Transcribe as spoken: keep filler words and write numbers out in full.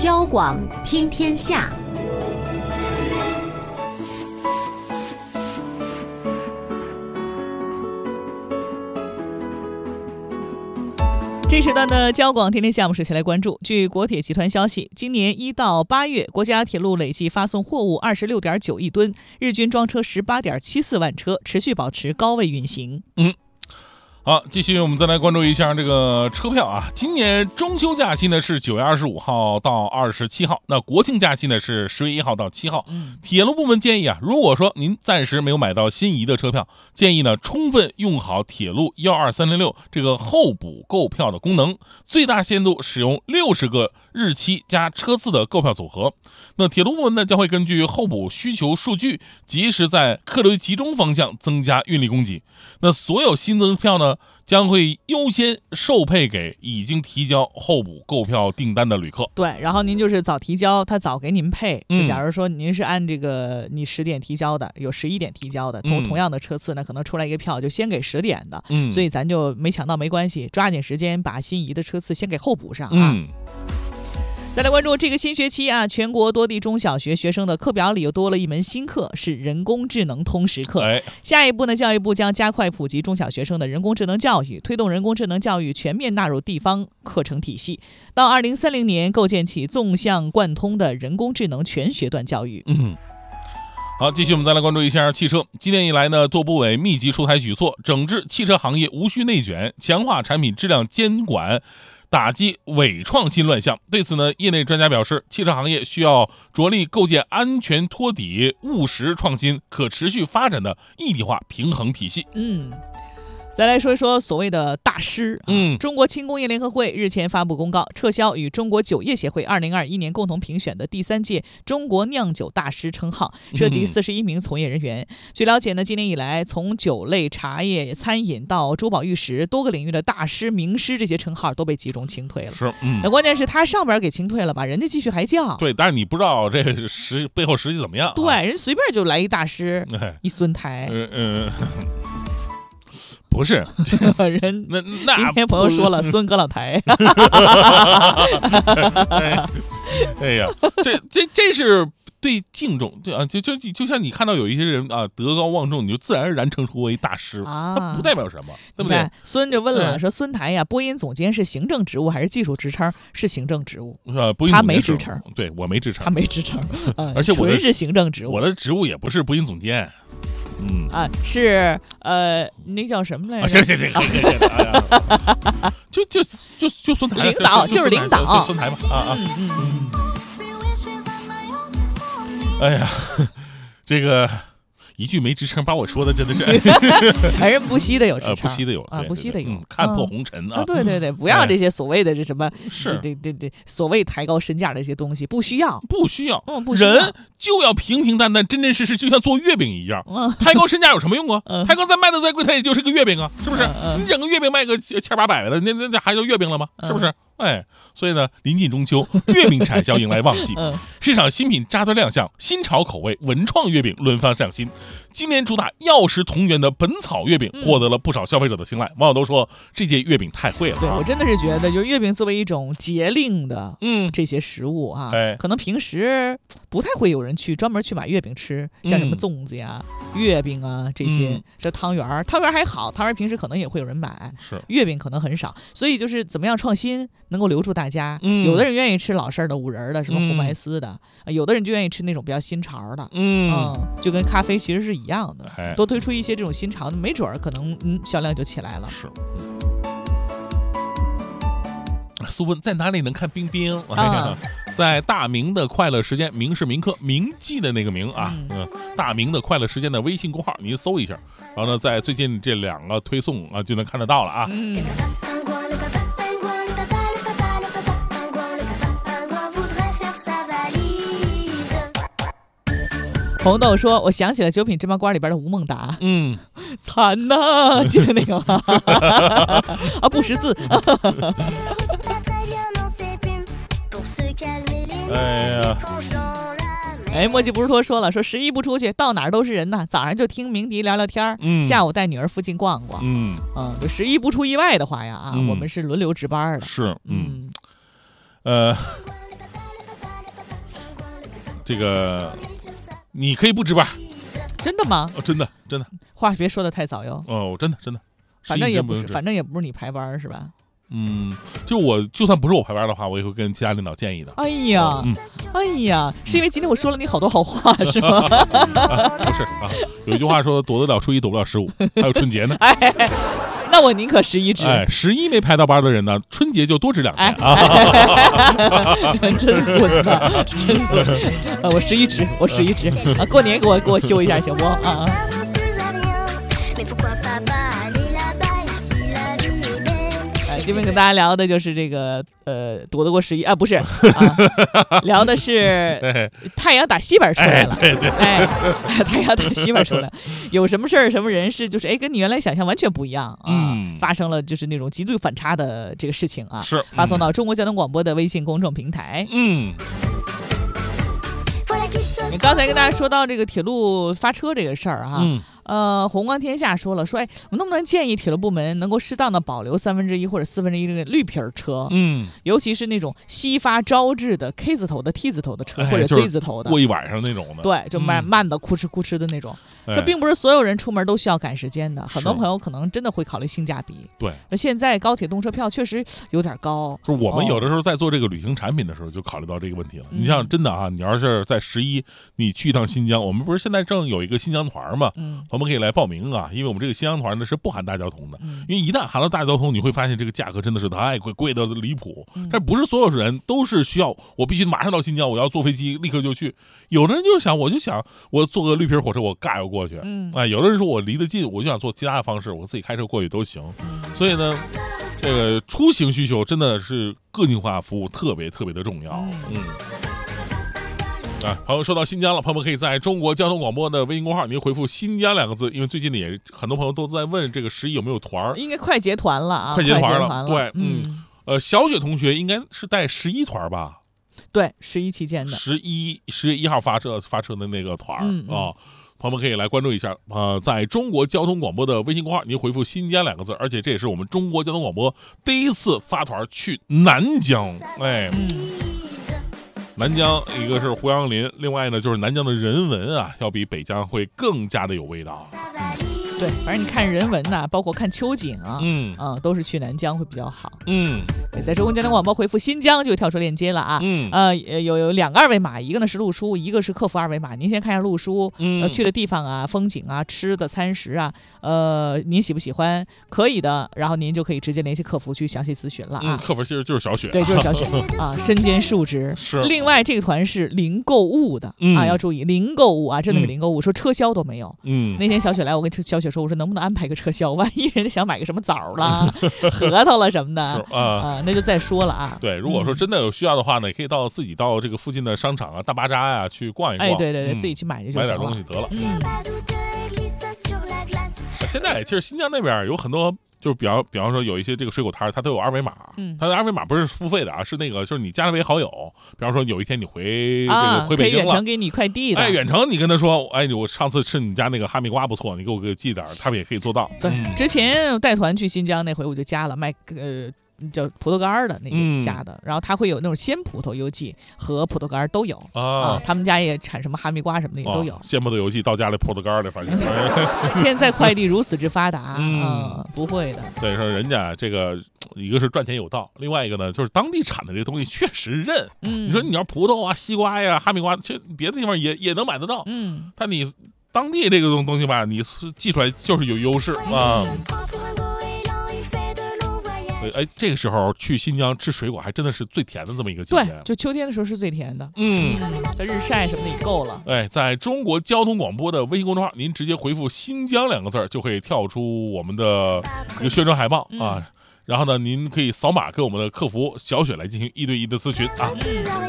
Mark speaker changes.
Speaker 1: 交广听天下。这时段的交广天天下，我们首先来关注。据国铁集团消息，今年一到八月，国家铁路累计发送货物二十六点九亿吨，日均装车十八点七四万车，持续保持高位运行。
Speaker 2: 嗯。好，继续我们再来关注一下这个车票啊。今年中秋假期呢是九月二十五号到二十七号，那国庆假期呢是十月一号到七号。
Speaker 1: 嗯，
Speaker 2: 铁路部门建议啊，如果说您暂时没有买到心仪的车票，建议呢充分用好铁路幺二三零六这个候补购票的功能，最大限度使用六十个日期加车次的购票组合。那铁路部门呢将会根据候补需求数据，及时在客流集中方向增加运力供给。那所有新增票呢将会优先售配给已经提交候补购票订单的旅客。
Speaker 1: 对，然后您就是早提交，他早给您配。就假如说您是按这个你十点提交的，有十一点提交的，同同样的车次呢，可能出来一个票就先给十点的，
Speaker 2: 嗯，
Speaker 1: 所以咱就没抢到没关系，抓紧时间把心仪的车次先给候补上啊。
Speaker 2: 嗯。
Speaker 1: 再来关注这个新学期啊，全国多地中小学学生的课表里又多了一门新课，是人工智能通识课。
Speaker 2: 哎，
Speaker 1: 下一步呢，教育部将加快普及中小学生的人工智能教育，推动人工智能教育全面纳入地方课程体系，到二零三零年构建起纵向贯通的人工智能全学段教育。
Speaker 2: 嗯。好，继续我们再来关注一下汽车。今年以来呢，多部委密集出台举措，整治汽车行业无序内卷，强化产品质量监管，打击伪创新乱象。对此呢，业内专家表示，汽车行业需要着力构建安全托底、务实创新、可持续发展的一体化平衡体系。
Speaker 1: 嗯。再来说一说所谓的大师、啊、
Speaker 2: 嗯，
Speaker 1: 中国轻工业联合会日前发布公告，撤销与中国酒业协会二零二一年共同评选的第三届中国酿酒大师称号，涉及四十一名从业人员。嗯、据了解呢，今年以来，从酒类、茶叶、餐饮到珠宝玉石，多个领域的大师、名师这些称号都被集中清退了。
Speaker 2: 是，嗯，
Speaker 1: 那关键是他上边给清退了吧，人家继续还叫。
Speaker 2: 对，但是你不知道这个实背后实际怎么样、啊。
Speaker 1: 对，人随便就来一大师，哎、一孙台。
Speaker 2: 嗯嗯。呃不是
Speaker 1: 人，
Speaker 2: 那那
Speaker 1: 今天朋友说了孙哥老台。
Speaker 2: 哎, 哎呀，这这这是对敬重，对啊，就就就像你看到有一些人啊德高望重，你就自然而然称呼为大师，
Speaker 1: 啊，
Speaker 2: 它不代表什么，对不对？
Speaker 1: 孙就问了，
Speaker 2: 嗯、
Speaker 1: 说孙台呀，播音总监是行政职务还是技术职称？是行政职务，
Speaker 2: 呃，播音
Speaker 1: 他没职称，
Speaker 2: 对我没职称，
Speaker 1: 他没职称，嗯、
Speaker 2: 而且我的
Speaker 1: 纯是行政职务，
Speaker 2: 我的职务也不是播音总监。嗯
Speaker 1: 啊，是呃，那叫什么来着？
Speaker 2: 行行行，就就就就孙台，
Speaker 1: 领导就是领导，
Speaker 2: 孙台嘛，啊啊，
Speaker 1: 嗯嗯嗯。
Speaker 2: 哎呀，这个一句没职称，把我说的真的是，
Speaker 1: 反正不惜的有职称，
Speaker 2: 不惜的有
Speaker 1: 啊，不惜的有，
Speaker 2: 看破红尘啊！
Speaker 1: 对对对，不要这些所谓的这什么，
Speaker 2: 是，
Speaker 1: 对对对，所谓抬高身价的这些东西，不需要，
Speaker 2: 不需要，
Speaker 1: 嗯，不需要。
Speaker 2: 人就要平平淡淡、真真实实，就像做月饼一样。抬高身价有什么用啊？抬高再卖的再贵，它也就是个月饼啊，是不是？你整个月饼卖个千八百的，那那那还叫月饼了吗？是不是？哎，所以呢，临近中秋，月饼产销迎来旺季，市场新品扎堆亮相，新潮口味文创月饼轮番上新。今年主打药食同源的本草月饼获得了不少消费者的青睐，网友都说这届月饼太贵了、啊。
Speaker 1: 对，我真的是觉得，就月饼作为一种节令的，
Speaker 2: 嗯，
Speaker 1: 这些食物啊，
Speaker 2: 哎，
Speaker 1: 可能平时不太会有人去专门去买月饼吃，像什么粽子呀、嗯、月饼啊这些，嗯、这汤圆儿，汤圆儿还好，汤圆儿平时可能也会有人买，
Speaker 2: 是
Speaker 1: 月饼可能很少，所以就是怎么样创新，能够留住大家。
Speaker 2: 嗯、
Speaker 1: 有的人愿意吃老式的五仁的，什么红白丝的、嗯，有的人就愿意吃那种比较新潮的，
Speaker 2: 嗯，
Speaker 1: 嗯就跟咖啡其实是一样的，
Speaker 2: 哎、
Speaker 1: 多推出一些这种新潮的，没准儿可能嗯销量就起来了。
Speaker 2: 是。苏问在哪里能看冰冰？
Speaker 1: 啊、
Speaker 2: 在大明的快乐时间，明是铭刻铭记的那个明啊，嗯，呃、大明的快乐时间的微信公号，你搜一下，然后呢，在最近这两个推送啊，就能看得到了啊。
Speaker 1: 嗯。红豆说：“我想起了《九品芝麻官》里边的吴孟达，
Speaker 2: 嗯，
Speaker 1: 惨呐，记得那个吗？啊，不识字。
Speaker 2: 哎呀，
Speaker 1: 哎，墨迹不是托说了，说十一不出去，到哪儿都是人呐。早上就听鸣笛聊聊天，
Speaker 2: 嗯，
Speaker 1: 下午带女儿附近逛逛，
Speaker 2: 嗯
Speaker 1: 嗯，就十一不出意外的话呀，啊，
Speaker 2: 嗯、
Speaker 1: 我们是轮流值班的，
Speaker 2: 是，
Speaker 1: 嗯，
Speaker 2: 呃。” 这个你可以不值班。
Speaker 1: 真的吗？
Speaker 2: 哦，真的真的，
Speaker 1: 话别说的太早哟。
Speaker 2: 哦，真的真的，
Speaker 1: 反正也不是，
Speaker 2: 是
Speaker 1: 反正也不是你排班是吧？
Speaker 2: 嗯，就我就算不是我排班的话，我也会跟其他领导建议的。
Speaker 1: 哎呀，
Speaker 2: 嗯，
Speaker 1: 哎呀，是因为今天我说了你好多好话是吗？
Speaker 2: 啊、不是啊，有一句话说躲得了初一，躲不了十五，还有春节呢。
Speaker 1: 哎，那我宁可十一值。
Speaker 2: 哎，十一没排到班的人呢，春节就多值两天啊。
Speaker 1: 哎、真损呐，真损！啊，我十一值，我十一值啊，过年给我给我休一下行不啊？今天跟大家聊的就是这个呃，躲得过十一啊，不是啊，聊的是太阳打西边出来了，
Speaker 2: 哎，对对
Speaker 1: 哎，太阳打西边出来，有什么事儿、什么人事，就是哎，跟你原来想象完全不一样啊，
Speaker 2: 嗯、
Speaker 1: 发生了就是那种极度反差的这个事情啊，
Speaker 2: 是
Speaker 1: 发送到中国交通广播的微信公众平台，
Speaker 2: 嗯。
Speaker 1: 你刚才跟大家说到这个铁路发车这个事儿哈，
Speaker 2: 嗯，
Speaker 1: 呃，宏观天下说了，说哎，我们能不能建议铁路部门能够适当的保留三分之一或者四分之一这个绿皮车，
Speaker 2: 嗯，
Speaker 1: 尤其是那种西发招致的 K 字头的 T 字头的车、
Speaker 2: 哎、
Speaker 1: 或者 Z 字头的，
Speaker 2: 过一晚上那种的，
Speaker 1: 对，就慢、嗯、慢的哭哧哭哧的那种。
Speaker 2: 哎、
Speaker 1: 这并不是所有人出门都需要赶时间的，很多朋友可能真的会考虑性价比。
Speaker 2: 对，
Speaker 1: 那现在高铁动车票确实有点高，
Speaker 2: 就是我们有的时候在做这个旅行产品的时候就考虑到这个问题了。
Speaker 1: 嗯、
Speaker 2: 你像真的啊，你要是在十一你去一趟新疆，我们不是现在正有一个新疆团嘛，
Speaker 1: 嗯，
Speaker 2: 我们可以来报名啊，因为我们这个新疆团呢是不含大交通的，
Speaker 1: 嗯、
Speaker 2: 因为一旦含了大交通，你会发现这个价格真的是太贵，贵的离谱。
Speaker 1: 嗯、
Speaker 2: 但不是所有人都是需要我必须马上到新疆，我要坐飞机立刻就去。有的人就想，我就想我坐个绿皮火车我嘎悠过去，
Speaker 1: 嗯，
Speaker 2: 哎，有的人说我离得近，我就想做其他的方式，我自己开车过去都行。所以呢，这个出行需求真的是个性化服务特别特别的重要。嗯。啊，朋友说到新疆了，朋友们可以在中国交通广播的微信公号，您回复“新疆”两个字，因为最近呢也很多朋友都在问这个十一有没有团，
Speaker 1: 应该快结团了啊，
Speaker 2: 快结团了，
Speaker 1: 了
Speaker 2: 对，嗯，嗯呃，小雪同学应该是带十一团吧？
Speaker 1: 对，十一期间的，
Speaker 2: 十一十月一号发车发车的那个团啊。
Speaker 1: 嗯嗯
Speaker 2: 哦，朋友们可以来关注一下，呃，在中国交通广播的微信公号，您回复“新疆”两个字，而且这也是我们中国交通广播第一次发团去南疆，哎。
Speaker 1: 嗯，
Speaker 2: 南疆一个是胡杨林，另外呢就是南疆的人文啊，要比北疆会更加的有味道。
Speaker 1: 嗯，对，反正你看人文呐、啊，包括看秋景啊，
Speaker 2: 嗯
Speaker 1: 啊，都是去南疆会比较好。
Speaker 2: 嗯，
Speaker 1: 在中国交通广播回复新疆就跳出链接了啊。
Speaker 2: 嗯，
Speaker 1: 呃，有有两个二维码，一个呢是路书，一个是客服二维码。您先看一下路书，
Speaker 2: 嗯，
Speaker 1: 呃，去的地方啊、风景啊、吃的餐食啊，呃，您喜不喜欢？可以的，然后您就可以直接联系客服去详细咨询了啊。
Speaker 2: 嗯，客服其实就是小雪，
Speaker 1: 对，就是小雪啊，身兼数职。
Speaker 2: 是。
Speaker 1: 另外这个团是零购物的、
Speaker 2: 嗯、
Speaker 1: 啊，要注意零购物啊，真的是零购物，嗯、说车销都没有。
Speaker 2: 嗯，
Speaker 1: 那天小雪来，我跟小雪说，我说能不能安排个车销？万一人家想买个什么枣啦、核桃了什么的
Speaker 2: 啊
Speaker 1: 啊，那就再说了啊。
Speaker 2: 对，如果说真的有需要的话呢，也可以到自己到这个附近的商场啊、大巴扎呀、啊、去逛一逛。
Speaker 1: 哎，对对对，
Speaker 2: 嗯、
Speaker 1: 自己去买去就行了，
Speaker 2: 买点东西得了。
Speaker 1: 嗯。
Speaker 2: 现在其实新疆那边有很多。就是比方比方说有一些这个水果摊，它都有二维码，
Speaker 1: 嗯，
Speaker 2: 它的二维码不是付费的啊，是那个就是你加了为好友，比方说有一天你回这
Speaker 1: 啊
Speaker 2: 个回北京了，
Speaker 1: 可以远程给你快递的，
Speaker 2: 哎，远程你跟他说，哎，我上次吃你家那个哈密瓜不错，你给我给寄点，他们也可以做到。
Speaker 1: 对，嗯、之前带团去新疆那回我就加了卖呃。叫葡萄干的那个加的、嗯，然后它会有那种鲜葡萄邮寄和葡萄干都有
Speaker 2: 啊,
Speaker 1: 啊，他们家也产什么哈密瓜什么的也都有。
Speaker 2: 啊、鲜葡萄邮寄到家里葡萄干的，反正
Speaker 1: 现在快递如此之发达，
Speaker 2: 嗯、
Speaker 1: 啊，不会的。
Speaker 2: 所以说人家这个一个是赚钱有道，另外一个呢就是当地产的这个东西确实认。
Speaker 1: 嗯，
Speaker 2: 你说你要葡萄啊、西瓜呀、哈密瓜，其实别的地方也也能买得到。
Speaker 1: 嗯，
Speaker 2: 但你当地这个东东西吧，你寄出来就是有优势啊。哎，这个时候去新疆吃水果还真的是最甜的这么一个季节。
Speaker 1: 对，就秋天的时候是最甜的。
Speaker 2: 嗯，
Speaker 1: 在日晒什么的也够了。
Speaker 2: 哎，在中国交通广播的微信公众号，您直接回复“新疆”两个字就可以跳出我们的一个宣传海报、嗯、啊。然后呢，您可以扫码跟我们的客服小雪来进行一对一的咨询啊。
Speaker 1: 嗯